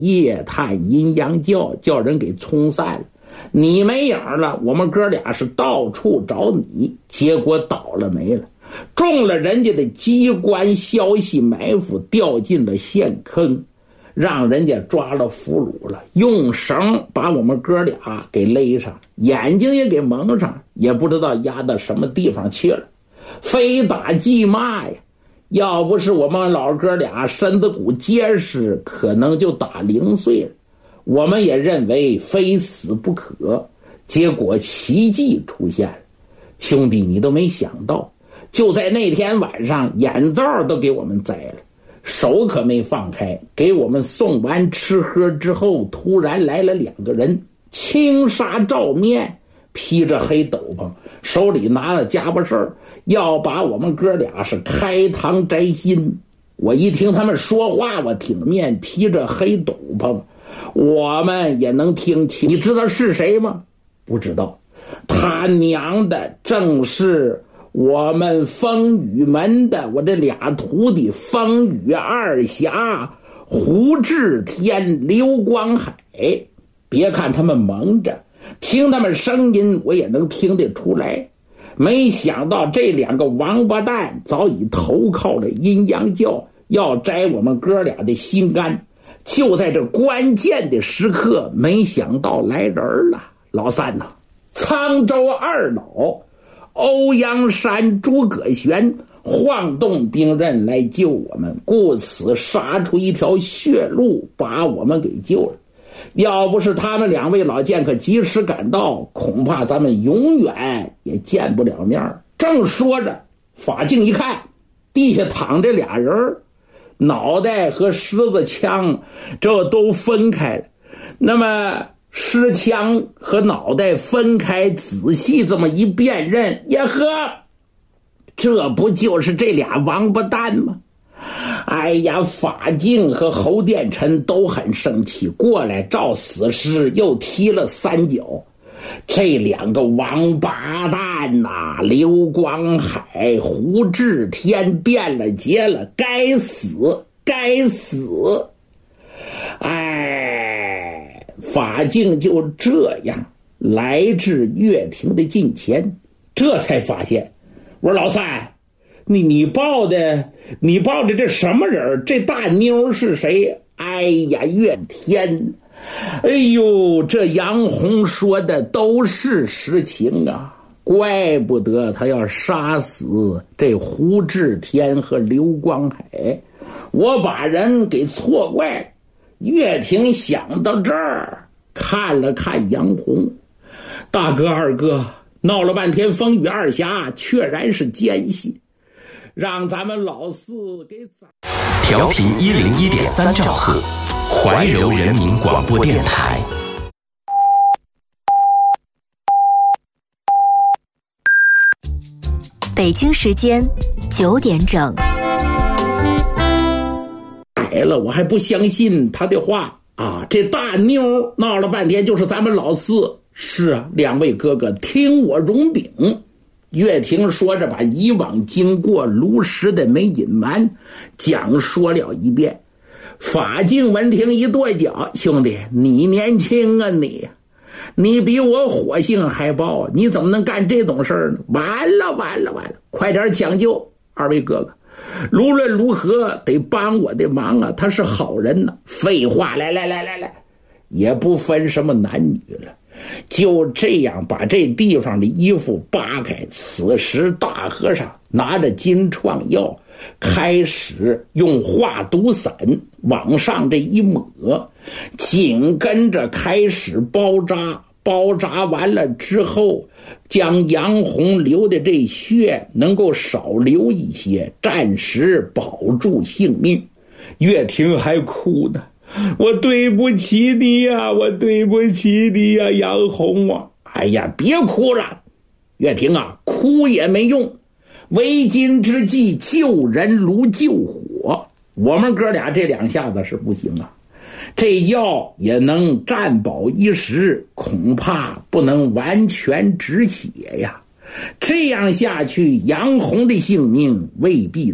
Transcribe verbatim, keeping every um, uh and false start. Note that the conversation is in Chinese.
夜探阴阳教，叫人给冲散了。你没影了，我们哥俩是到处找你，结果倒了霉了，中了人家的机关消息埋伏，掉进了陷坑，让人家抓了俘虏了，用绳把我们哥俩给勒上，眼睛也给蒙上，也不知道压到什么地方去了，非打即骂呀！要不是我们老哥俩身子骨结实，可能就打零碎了。我们也认为非死不可，结果奇迹出现了。兄弟，你都没想到，就在那天晚上，眼罩都给我们摘了，手可没放开。给我们送完吃喝之后，突然来了两个人，轻纱罩面，披着黑斗篷，手里拿了家伙事儿，要把我们哥俩是开膛摘心。我一听他们说话，我挺面，披着黑斗篷，我们也能听清。你知道是谁吗？不知道。他娘的，正是我们风雨门的我这俩徒弟，风雨二侠胡志天、刘光海。别看他们蒙着，听他们声音我也能听得出来。没想到这两个王八蛋早已投靠了阴阳教，要摘我们哥俩的心肝。就在这关键的时刻，没想到来人了。老三呐，沧州二老欧阳山、诸葛玄晃动兵刃来救我们，故此杀出一条血路，把我们给救了。要不是他们两位老剑客及时赶到，恐怕咱们永远也见不了面。正说着，法镜一看，地下躺着俩人，脑袋和狮子枪这都分开了。那么狮枪和脑袋分开，仔细这么一辨认，呀呵，这不就是这俩王八蛋吗？哎呀，法镜和侯殿臣都很生气，过来照死尸又踢了三脚。这两个王八蛋呐、啊，刘光海、胡志天变了节了，该死该死！哎，法镜就这样来至岳庭的近前，这才发现，我说老三，你你报的你报的这什么人？这大妞是谁？哎呀，岳天！哎呦，这杨红说的都是实情啊，怪不得他要杀死这胡志天和刘光海，我把人给错怪。岳庭想到这儿，看了看杨红，大哥二哥，闹了半天风雨二侠确然是奸细，让咱们老四给宰。 调频一零一点三兆赫，怀柔人民广播电台。 北京时间九点整。 来了，我还不相信他的话啊！这大妞闹了半天就是咱们老四。是啊，两位哥哥，听我容禀。岳庭说着，把以往经过如实的没隐瞒讲说了一遍。法镜闻听一跺脚，兄弟，你年轻啊你，你比我火性还爆，你怎么能干这种事儿呢？完了完了完了，快点抢救，二位哥哥，无论如何得帮我的忙啊，他是好人呢。废话，来来来来来，也不分什么男女了。就这样把这地方的衣服扒开，此时大和尚拿着金创药，开始用化毒散往上这一抹，紧跟着开始包扎，包扎完了之后，将杨红流的这血能够少流一些，暂时保住性命。岳庭还哭呢，我对不起你呀，我对不起你呀，杨红啊！哎呀，别哭了，岳庭啊，哭也没用。为今之计，救人如救火。我们哥俩这两下子是不行啊，这药也能暂保一时，恐怕不能完全止血呀。这样下去，杨红的性命未必